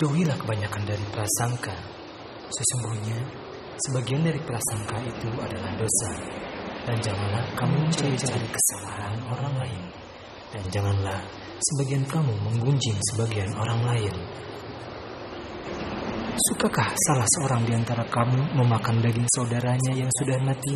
Jauhilah kebanyakan dari prasangka. Sesungguhnya, sebagian dari prasangka itu adalah dosa. Dan janganlah kamu mencari-cari kesalahan orang lain. Dan janganlah sebagian kamu menggunjing sebagian orang lain. Sukakah salah seorang di antara kamu memakan daging saudaranya yang sudah mati?